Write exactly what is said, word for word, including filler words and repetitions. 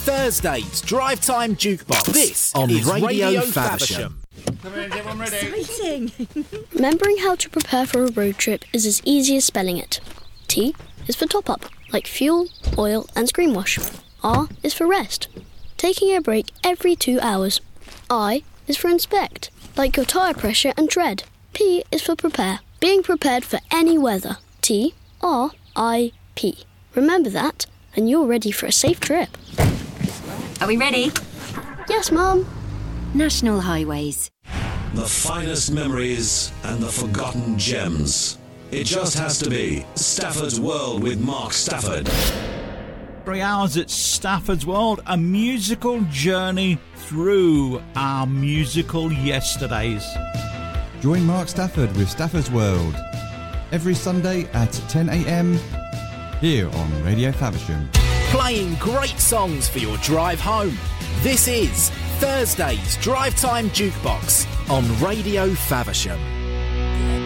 Thursday's Drive Time Jukebox. This on is Radio, Radio Faversham. Come in, everyone ready? Exciting! Remembering how to prepare for a road trip is as easy as spelling it. T is for top up, like fuel, oil and screen wash. R is for rest, taking a break every two hours. I is for inspect, like your tyre pressure and tread. P is for prepare, being prepared for any weather. T, R, I, P. Remember that, and you're ready for a safe trip. Are we ready? Yes, Mum. National Highways. The finest memories and the forgotten gems. It just has to be Stafford's World with Mark Stafford. Three hours at Stafford's World, a musical journey through our musical yesterdays. Join Mark Stafford with Stafford's World every Sunday at ten a.m. here on Radio Faversham. Playing great songs for your drive home. This is Thursday's Drive Time Jukebox on Radio Faversham.